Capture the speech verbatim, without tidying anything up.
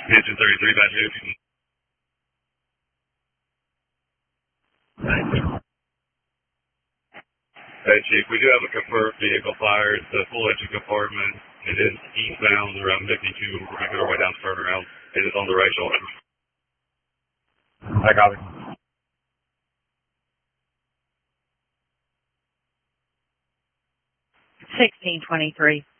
Engine thirty-three by two. Hey, Chief, we do have a confirmed vehicle fire. It's the full engine compartment. It is eastbound around fifty-two. We're making our way down to turnaround. It is on the right shoulder. I copy. sixteen twenty-three.